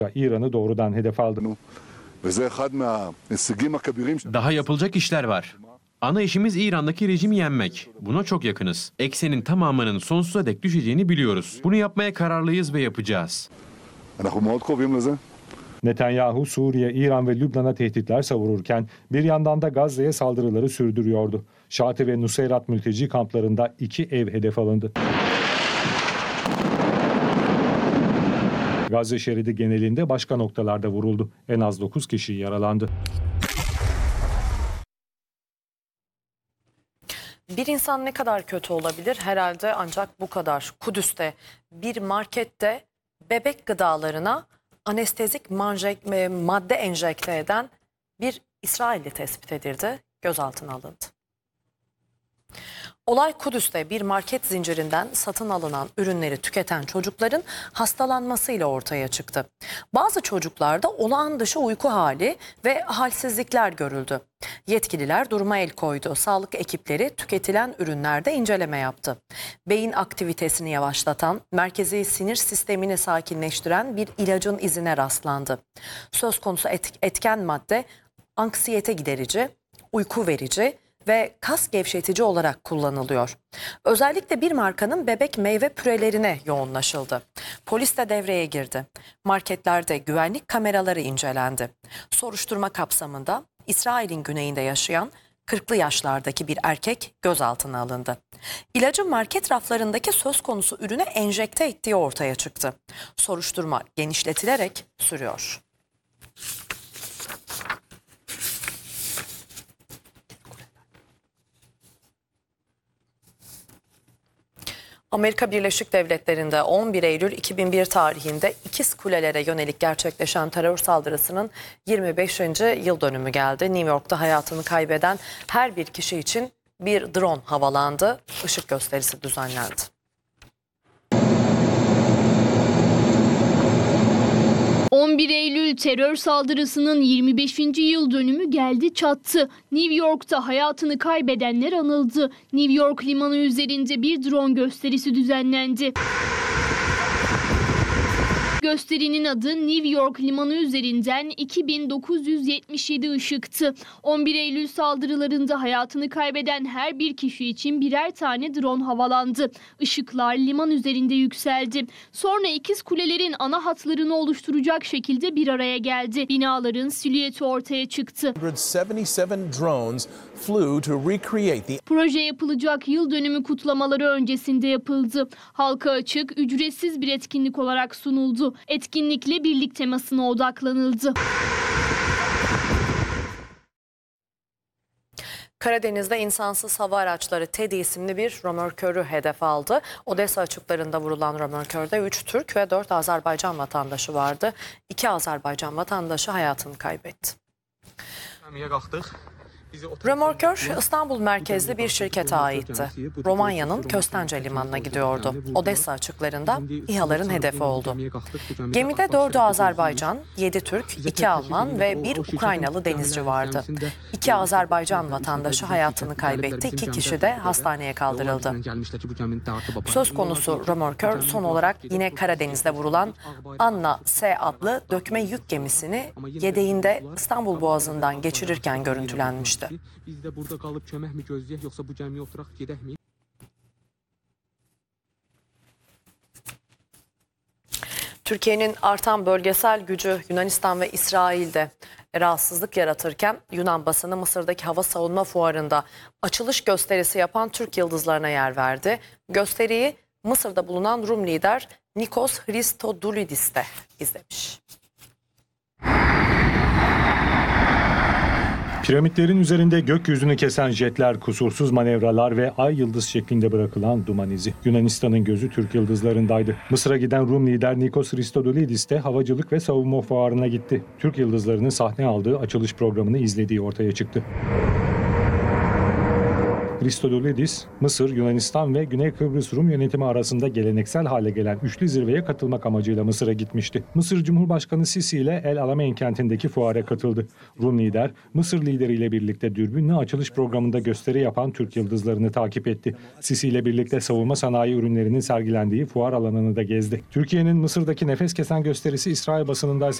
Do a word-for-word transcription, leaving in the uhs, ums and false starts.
İran'ı doğrudan hedef aldı. Daha yapılacak işler var. Ana işimiz İran'daki rejimi yenmek. Buna çok yakınız. Eksenin tamamının sonsuza dek düşeceğini biliyoruz. Bunu yapmaya kararlıyız ve yapacağız. Netanyahu, Suriye, İran ve Lübnan'a tehditler savururken bir yandan da Gazze'ye saldırıları sürdürüyordu. Şati ve Nuseyrat mülteci kamplarında iki ev hedef alındı. Gazze şeridi genelinde başka noktalarda vuruldu. En az dokuz kişi yaralandı. Bir insan ne kadar kötü olabilir? Herhalde ancak bu kadar. Kudüs'te bir markette bebek gıdalarına anestezik madde enjekte eden bir İsrailli tespit edildi. Gözaltına alındı. Olay Kudüs'te bir market zincirinden satın alınan ürünleri tüketen çocukların hastalanmasıyla ortaya çıktı. Bazı çocuklarda olağan dışı uyku hali ve halsizlikler görüldü. Yetkililer duruma el koydu. Sağlık ekipleri tüketilen ürünlerde inceleme yaptı. Beyin aktivitesini yavaşlatan, merkezi sinir sistemini sakinleştiren bir ilacın izine rastlandı. Söz konusu etken madde anksiyete giderici, uyku verici ve kas gevşetici olarak kullanılıyor. Özellikle bir markanın bebek meyve pürelerine yoğunlaşıldı. Polis de devreye girdi. Marketlerde güvenlik kameraları incelendi. Soruşturma kapsamında İsrail'in güneyinde yaşayan kırklı yaşlardaki bir erkek gözaltına alındı. İlacın market raflarındaki söz konusu ürüne enjekte ettiği ortaya çıktı. Soruşturma genişletilerek sürüyor. Amerika Birleşik Devletleri'nde on bir Eylül iki bin bir tarihinde İkiz Kuleler'e yönelik gerçekleşen terör saldırısının yirmi beşinci yıl dönümü geldi. New York'ta hayatını kaybeden her bir kişi için bir drone havalandı, ışık gösterisi düzenlendi. on bir Eylül terör saldırısının yirmi beşinci yıl dönümü geldi çattı. New York'ta hayatını kaybedenler anıldı. New York limanı üzerinde bir drone gösterisi düzenlendi. Gösterinin adı New York limanı üzerinden iki bin dokuz yüz yetmiş yedi ışıktı. on bir Eylül saldırılarında hayatını kaybeden her bir kişi için birer tane drone havalandı. Işıklar liman üzerinde yükseldi. Sonra İkiz Kulelerin ana hatlarını oluşturacak şekilde bir araya geldi. Binaların silüeti ortaya çıktı. Proje yapılacak yıl dönümü kutlamaları öncesinde yapıldı. Halka açık, ücretsiz bir etkinlik olarak sunuldu. Etkinlikle birlik temasına odaklanıldı. Karadeniz'de insansız hava araçları Teddy isimli bir römorkörü hedef aldı. Odessa açıklarında vurulan römorkörde üç Türk ve dört Azerbaycan vatandaşı vardı. iki Azerbaycan vatandaşı hayatını kaybetti. Römorkör İstanbul merkezli bir şirkete aitti. Romanya'nın Köstence limanına gidiyordu. Odessa açıklarında İHA'ların hedefi oldu. Gemide dördü Azerbaycan, yedi Türk, iki Alman ve bir Ukraynalı denizci vardı. İki Azerbaycan vatandaşı hayatını kaybetti, iki kişi de hastaneye kaldırıldı. Söz konusu römorkör son olarak yine Karadeniz'de vurulan Anna S adlı dökme yük gemisini yedeğinde İstanbul Boğazı'ndan geçirirken görüntülenmişti. Biz de burada kalıp çömək mi gözləyək yoksa bu gəmiyə oturaq gedək mi? Türkiye'nin artan bölgesel gücü Yunanistan ve İsrail'de rahatsızlık yaratırken Yunan basını Mısır'daki hava savunma fuarında açılış gösterisi yapan Türk yıldızlarına yer verdi. Gösteriyi Mısır'da bulunan Rum lider Nikos Christodoulidis de izlemiş. Piramitlerin üzerinde gökyüzünü kesen jetler, kusursuz manevralar ve ay yıldız şeklinde bırakılan duman izi. Yunanistan'ın gözü Türk yıldızlarındaydı. Mısır'a giden Rum lider Nikos Christodoulidis de havacılık ve savunma fuarına gitti. Türk yıldızlarının sahne aldığı açılış programını izlediği ortaya çıktı. Christodoulidis, Mısır, Yunanistan ve Güney Kıbrıs Rum yönetimi arasında geleneksel hale gelen üçlü zirveye katılmak amacıyla Mısır'a gitmişti. Mısır Cumhurbaşkanı Sisi ile El Alamein kentindeki fuara katıldı. Rum lider, Mısır lideriyle birlikte dürbünlü açılış programında gösteri yapan Türk yıldızlarını takip etti. Sisi ile birlikte savunma sanayi ürünlerinin sergilendiği fuar alanını da gezdi. Türkiye'nin Mısır'daki nefes kesen gösterisi İsrail basınında